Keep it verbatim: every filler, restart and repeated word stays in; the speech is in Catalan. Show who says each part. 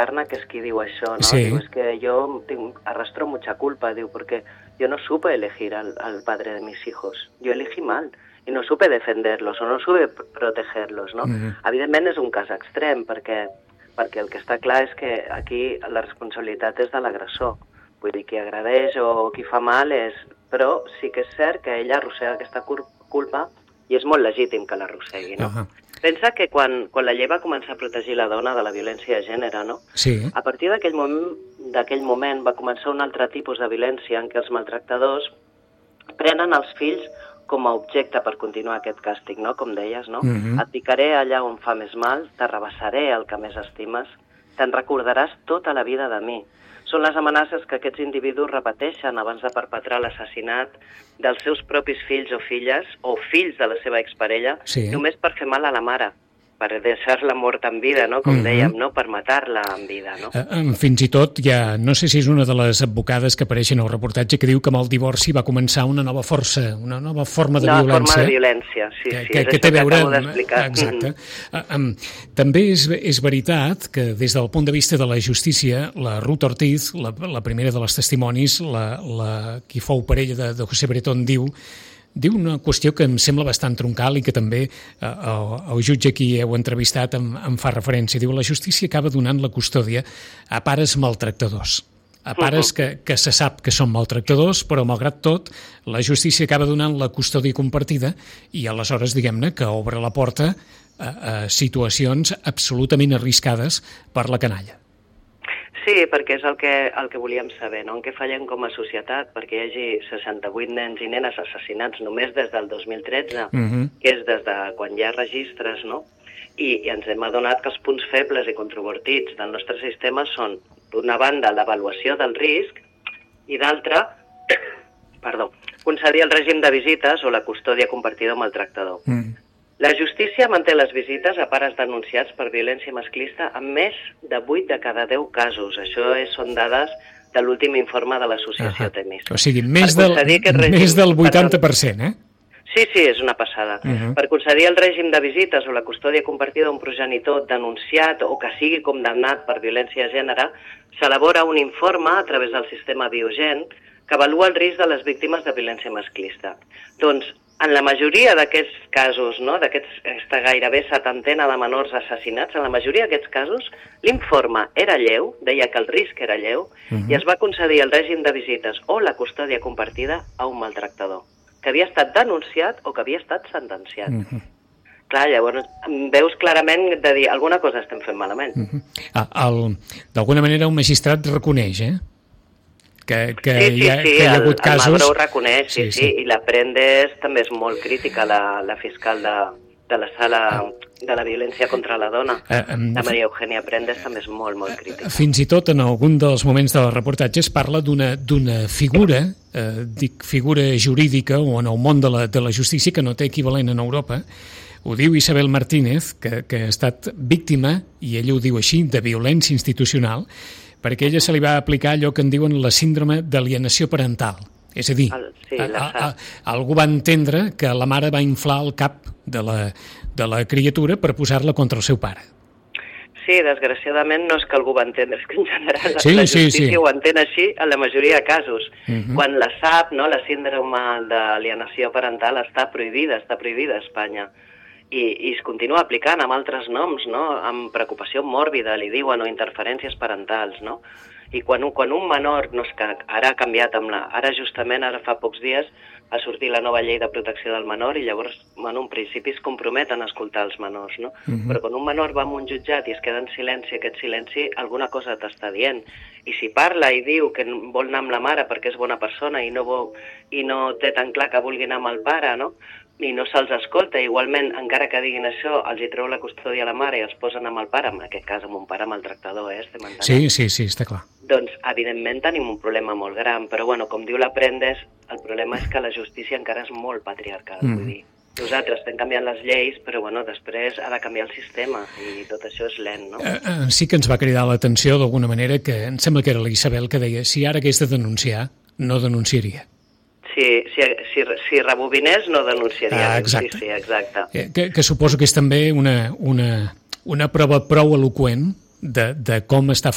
Speaker 1: Encarna, que es qui diu això, ¿no?
Speaker 2: Sí.
Speaker 1: Diu, es que yo tengo, arrastro mucha culpa, diu, porque yo no supe elegir al, al padre de mis hijos. Yo elegí mal y no supe defenderlos o no supe protegerlos, no? Mm-hmm. Evidentment és un cas extrem, perquè, perquè el que està clar és que aquí la responsabilitat és de l'agressor. Vull dir, qui agredeix o qui fa mal és... Però sí que és cert que ella arrossega aquesta culpa i és molt legítim que l'arrossegui, no? Uh-huh. Pensa que quan, quan la llei va començar a protegir la dona de la violència de gènere, no?
Speaker 2: Sí.
Speaker 1: A partir d'aquell moment, d'aquell moment va començar un altre tipus de violència en què els maltractadors prenen els fills com a objecte per continuar aquest càstig, no? Com deies, no? Uh-huh. Et picaré allà on fa més mal, t'arrabassaré el que més estimes, te'n recordaràs tota la vida de mi. Són les amenaces que aquests individus repeteixen abans de perpetrar l'assassinat dels seus propis fills o filles, o fills de la seva exparella, sí. Només per fer mal a la mare, per deixar-la morta en vida, no? Com mm-hmm. dèiem, no? Per matar-la en vida, no?
Speaker 2: Uh, fins i tot, ja, no sé si és una de les advocades que apareixen al reportatge que diu que amb el divorci va començar una nova força, una nova forma de
Speaker 1: una
Speaker 2: violència.
Speaker 1: Una forma de violència, sí,
Speaker 2: que,
Speaker 1: sí,
Speaker 2: que,
Speaker 1: és
Speaker 2: que té
Speaker 1: això que
Speaker 2: veure...
Speaker 1: acabo d'explicar.
Speaker 2: Exacte. Mm-hmm. Uh, um, també és, és veritat que des del punt de vista de la justícia, la Ruth Ortiz, la, la primera de les testimonis, la, la, qui fou parella de, de José Bretón, diu Diu una qüestió que em sembla bastant troncal i que també eh, el, el jutge qui heu entrevistat em, em fa referència. Diu, la justícia acaba donant la custòdia a pares maltractadors. A pares que, que se sap que són maltractadors, però malgrat tot, la justícia acaba donant la custòdia compartida i aleshores, diguem-ne, que obre la porta a, a situacions absolutament arriscades per la canalla.
Speaker 1: Sí, perquè és el que, el que volíem saber, no? En què fallem com a societat perquè hi hagi seixanta-vuit nens i nenes assassinats només des del dos mil tretze, uh-huh. que és des de quan hi ha registres, no? I, i ens hem adonat que els punts febles i controvertits del nostre sistema són, d'una banda, l'avaluació del risc i d'altra, perdó, concedir el règim de visites o la custòdia compartida amb el tractador. Uh-huh. La justícia manté les visites a pares denunciats per violència masclista en més de vuit de cada deu casos. Això és, són dades de l'últim informe de l'associació uh-huh. Temis.
Speaker 2: O sigui, més del, més del vuitanta per cent, eh?
Speaker 1: Sí, sí, és una passada. Uh-huh. Per concedir el règim de visites o la custòdia compartida d'un progenitor denunciat o que sigui condemnat per violència de gènere, s'elabora un informe a través del sistema Biogen que avalua el risc de les víctimes de violència masclista. Doncs, en la majoria d'aquests casos, no, d'aquesta gairebé setantena de menors assassinats, en la majoria d'aquests casos, l'informe era lleu, deia que el risc era lleu, uh-huh. i es va concedir el règim de visites o la custòdia compartida a un maltractador, que havia estat denunciat o que havia estat sentenciat. Uh-huh. Clar, llavors veus clarament de dir alguna cosa estem fent malament.
Speaker 2: Uh-huh. Ah, el, d'alguna manera un magistrat reconeix, eh? Que, que,
Speaker 1: sí, sí,
Speaker 2: hi ha,
Speaker 1: sí,
Speaker 2: que hi ha
Speaker 1: el,
Speaker 2: hagut casos...
Speaker 1: el Magro ho reconeix, sí, sí,
Speaker 2: sí,
Speaker 1: sí, i la Prendes també és molt crítica, la, la fiscal de, de la sala de la violència contra la dona. Uh, um, la Maria Eugènia Prendes també és molt, molt crítica.
Speaker 2: Fins i tot en algun dels moments del reportatge es parla d'una d'una figura, eh, dic figura jurídica o en el món de la, de la justícia que no té equivalent en Europa. Ho diu Isabel Martínez, que, que ha estat víctima, i ella ho diu així, de violència institucional, perquè a ella se li va aplicar allò que en diuen la síndrome d'alienació parental. És a dir, el, sí, a, a, a, algú va entendre que la mare va inflar el cap de la, de la criatura per posar-la contra el seu pare.
Speaker 1: Sí, desgraciadament no és que algú va entendre, és que en general
Speaker 2: sí,
Speaker 1: la
Speaker 2: sí,
Speaker 1: justícia
Speaker 2: sí.
Speaker 1: ho entén així en la majoria de casos. Uh-huh. Quan la S A P, no, la síndrome d'alienació parental, està prohibida, està prohibida a Espanya. I, i es continua aplicant amb altres noms, no? Amb preocupació mòrbida, li diuen, o interferències parentals, no? I quan un, quan un menor, no és que ara ha canviat amb la... Ara justament, ara fa pocs dies, ha sortit la nova llei de protecció del menor i llavors, bueno, en principi es comprometen a escoltar els menors, no? Uh-huh. Però quan un menor va a un jutjat i es queda en silenci, aquest silenci alguna cosa t'està dient. I si parla i diu que vol anar amb la mare perquè és bona persona i no, vol, i no té tan clar que vulgui anar amb el pare, no? I no se'ls escolta, igualment, encara que diguin això, els hi treu la custòdia a la mare i els posen amb el pare, en aquest cas amb un pare maltractador, eh, estem entenent.
Speaker 2: Sí, sí, sí, està clar.
Speaker 1: Doncs, evidentment, tenim un problema molt gran, però, bueno, com diu la Prendes, el problema és que la justícia encara és molt patriarcal, mm. vull dir. Nosaltres estem canviant les lleis, però, bueno, després ha de canviar el sistema, i tot això és lent, no?
Speaker 2: Eh, eh, sí que ens va cridar l'atenció, d'alguna manera, que em sembla que era la Isabel que deia, si ara hagués de denunciar, no denunciaria.
Speaker 1: Si, si, si, si rebobinés, no denunciaria.
Speaker 2: Ah, exacte.
Speaker 1: Sí, sí, exacte.
Speaker 2: Que, que suposo que és també una, una, una prova prou eloqüent de, de com està